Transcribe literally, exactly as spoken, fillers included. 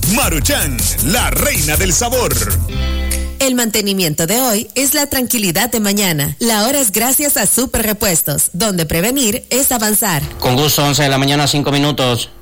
Maruchan, la reina del sabor. El mantenimiento de hoy es la tranquilidad de mañana. La hora es gracias a Super Repuestos, donde prevenir es avanzar. Con gusto, once de la mañana, cinco minutos.